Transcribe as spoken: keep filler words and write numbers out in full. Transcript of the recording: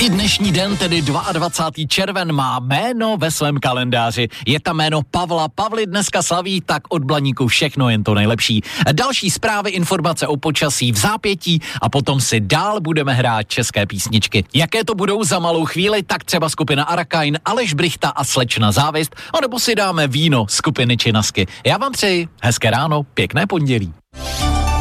I dnešní den, tedy dvacátého června, má jméno ve svém kalendáři. Je tam jméno Pavla. Pavli dneska slaví, tak od Blaníku všechno jen to nejlepší. Další zprávy, informace o počasí v zápětí a potom si dál budeme hrát české písničky. Jaké to budou za malou chvíli, tak třeba skupina Arakain, Aleš Brychta a Slečna Závist, anebo si dáme víno skupiny Činasky. Já vám přeji hezké ráno, pěkné pondělí.